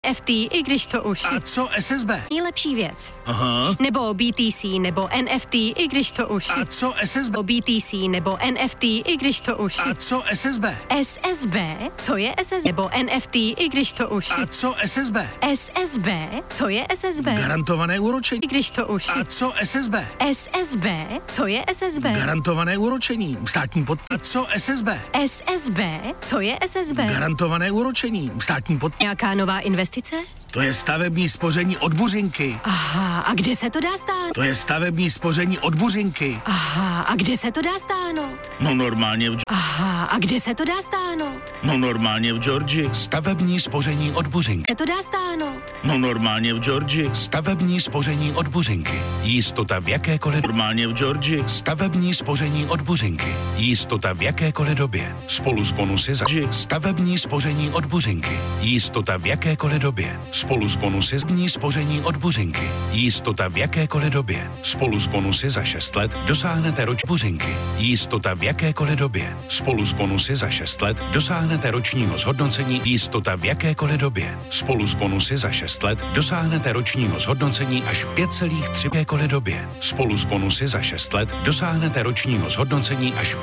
FT, i když to už. A co SSB? Nejlepší věc. Aha. Nebo BTC, nebo NFT, i když to už. A co SSB? BTC, nebo NFT, i když to už. A co SSB? SSB? Co je SSB? Nebo NFT, i když to už. A co SSB? SSB? Co je SSB? Garantované úročení. I když to už. A co SSB? SSB? Co je SSB? Garantované úročení. Státní podpora. A co SSB? SSB? Co je SSB? Garantované úročení. Státní podpora. Nějaká nová investice? To je stavební spoření od Buřinky. Aha, a kde se to dá stáhnout? To je stavební spoření od Buřinky. Aha, a kde se to dá stáhnout? No normálně v... Aha, a kde se to dá stáhnout? No normálně v Georgii. Stavební spoření od Buřinky. Kde to dá stáhnout? No normálně v Georgii. Stavební spoření od Buřinky. Jistota v jakékoliv... Normálně v Georgii. Stavební spoření od Buřinky. Jistota v jakékoliv době. Spolu s bonusy za... Stavební spoření od Buřinky. Jistota v jakékoliv době. Spolu s bonusy spoření od Buřinky. Jistota v jakékoliv době. Spolu s bonusy za 6 let dosáhnete roční Buřinky. Jistota v jakékoliv době. Spolu s bonusy za 6 let dosáhnete ročního zhodnocení. Jistota v jakékoliv době. Spolu s bonusy za 6 let dosáhnete ročního zhodnocení až 5,3 v jakékoliv době. Spolu s bonusy za 6 let dosáhnete ročního zhodnocení až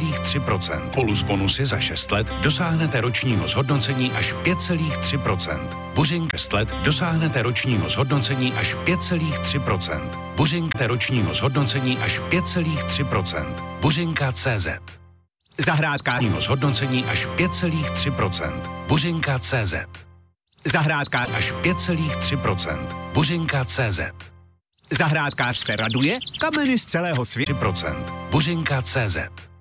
5,3%. Spolu s bonusy za 6 let dosáhnete ročního zhodnocení až 5,3%. Buřinka 6 let dosáhnete ročního zhodnocení až 5,3%. Buřinka ročního zhodnocení až 5,3%. Buřinka CZ. Zahrádkářního zhodnocení až 5,3%. Buřinka CZ. Zahrádka až 5,3%. Buřinka CZ. Zahrádkář se raduje, kameny z celého světa 3%. Buřinka CZ.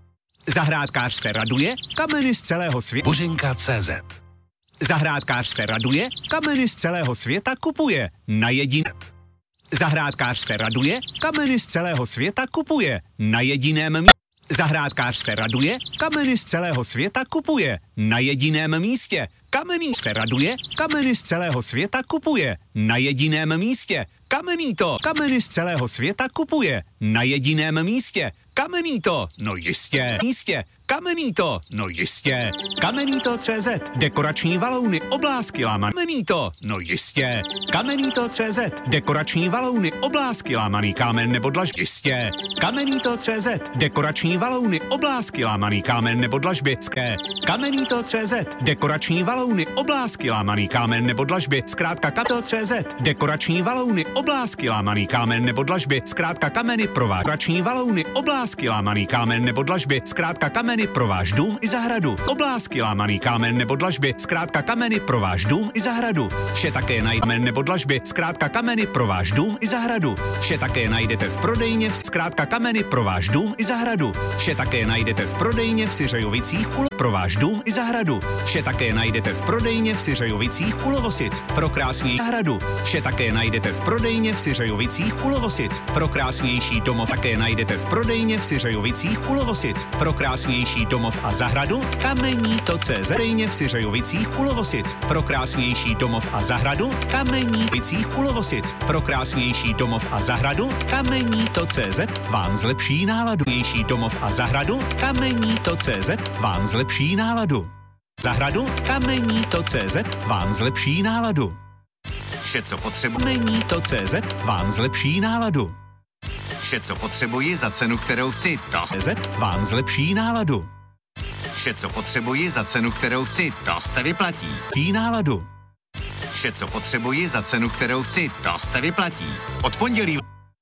Zahrádkář se raduje, kameny z celého světa Buřinka CZ. Zahrádkář se raduje, kameny z celého světa kupuje na jediné. Zahrádkář se raduje, kameny z celého světa kupuje na jediném místě. Zahrádkář se raduje, kameny z celého světa kupuje na jediném místě. Kamenný se raduje, kameny z celého světa kupuje na jediném místě. Kamenný to, kameny z celého světa kupuje na jediném místě. Kamenný to, no jistě, místě. Kamenný to, no jistě. Kamenný to CZ, dekorační valouny, oblásky lámaný. Kamenný to, no jistě. Kamenný to CZ, dekorační valouny, oblásky lámaný kámen nebo dlažby. Jistě. Kamenný to CZ, dekorační valouny, oblásky lámaný kámen nebo dlažby. Kamenný to CZ, dekorační valouny, oblásky lámaný kámen nebo dlažby. Zkrátka Kato CZ, dekorační valouny, oblásky lámaný kámen nebo dlažby. Zkrátka kameny pro váš dekorační valouny, oblásky lámaný kámen nebo dlažby. Zkrátka kameny pro váš dům i zahradu. Oblásky lámaný kámen nebo dlažby. Zkrátka kameny pro váš dům i zahradu. Vše také najdeme nebo dlažby. Zkrátka kameny pro váš dům i zahradu. Vše také najdete v prodejně. Zkrátka kameny pro váš dům i zahradu. Vše také najdete v prodejně v Syřejovicích pro váš dům i zahradu. Vše také najdete v prodejně v Syřejovicích u Lovosic. Pro krásnější zahradu. Vše také najdete v prodejně v Syřejovicích u Lovosic. Pro krásnější domov také najdete v prodejně v Syřejovicích u Lovosic. Pro krásnější domov a zahradu Kamení to CZ. Prodejně v Syřejovicích u Lovosic. Pro krásnější domov a zahradu Kamení Vicích u Lovosic. Pro krásnější domov a zahradu Kamení to CZ vám zlepší náladu. Krásnější domov a zahradu Kamení to CZ vám zlepší náladu. Zahradu Kamení to CZ vám zlepší náladu. Vše, co potřebuje Kamení to CZ vám zlepší náladu. Vše, co potřebuji za cenu, kterou chci, to CZ vám zlepší náladu. Vše, co potřebuji za cenu, kterou chci, to se vyplatí. Zlepší náladu. Vše, co potřebuji za cenu, kterou chci, to se vyplatí. Od pondělí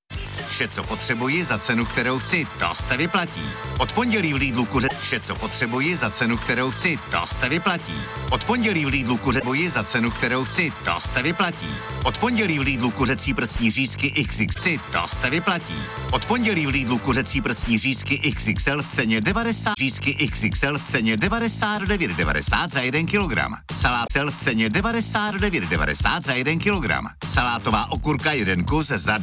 vše, co potřebuji za cenu, kterou chci, to se vyplatí. Od pondělí v Lidlu kuře. Vše, co potřebuji za cenu, kterou chci, to se vyplatí. Od pondělí v Lidlu kuře. Boji za cenu, kterou chci, to se vyplatí. Od pondělí v Lidlu kuřecí prsní řízky XXL, to se vyplatí. Od pondělí v Lidlu kuřecí prsní řízky XXL v ceně 90. Řízky XXL v ceně 99,90 za 1 kilogram. Salát v ceně 99,90 za 1 kilogram. Salátová okurka 1 kus za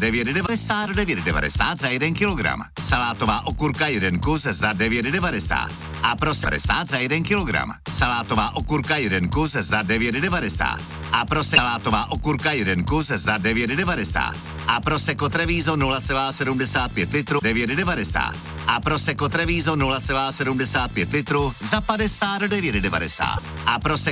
9,99 za 1 kilogram. Salátová okurka 1 kus za 9,90 a pro 50 za 1 kilogram. Salátová okurka 1 kus za 9,90 a pro salátová okurka 1 kus za 9,90 a Prosecco Treviso 0,75 litru 9,90 a Prosecco Treviso 0,75 litru za 59,90 a Prosecco